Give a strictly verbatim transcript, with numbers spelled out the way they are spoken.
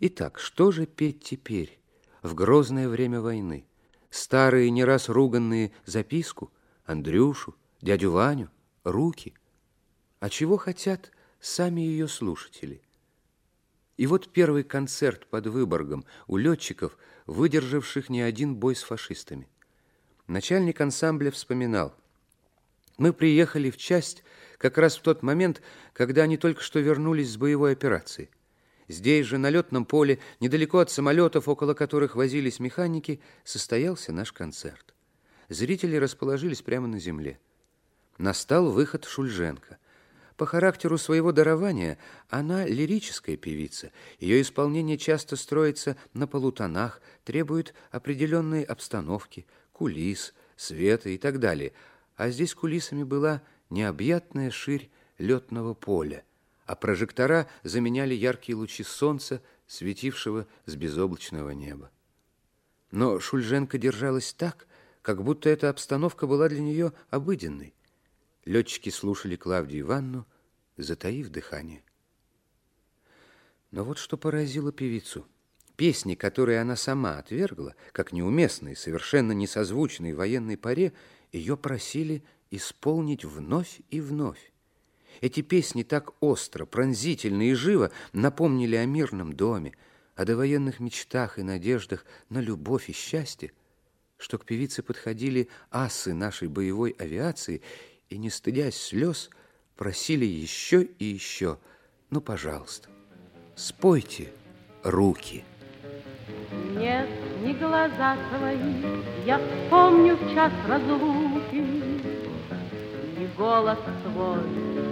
Итак, что же петь теперь, в грозное время войны? Старые, не раз руганные записку, Андрюшу, дядю Ваню, руки? А чего хотят сами ее слушатели? И вот первый концерт под Выборгом у летчиков, выдержавших не один бой с фашистами. Начальник ансамбля вспоминал: мы приехали в часть как раз в тот момент, когда они только что вернулись с боевой операции. Здесь же, на летном поле, недалеко от самолетов, около которых возились механики, состоялся наш концерт. Зрители расположились прямо на земле. Настал выход Шульженко. По характеру своего дарования она лирическая певица. Ее исполнение часто строится на полутонах, требует определенной обстановки, кулис, света и так далее. А здесь кулисами была необъятная ширь летного поля, а прожектора заменяли яркие лучи солнца, светившего с безоблачного неба. Но Шульженко держалась так, как будто эта обстановка была для нее обыденной. Летчики слушали Клавдию Ивановну, затаив дыхание. Но вот что поразило певицу. Песни, которые она сама отвергла, как неуместные, совершенно несозвучные военной паре, ее просили исполнить вновь и вновь. Эти песни так остро, пронзительно и живо напомнили о мирном доме, о довоенных мечтах и надеждах на любовь и счастье, что к певице подходили асы нашей боевой авиации и, не стыдясь слез, просили еще и еще: ну, пожалуйста, спойте «Руки». Нет, не глаза твои, я вспомню в час разлуки, не голос твой,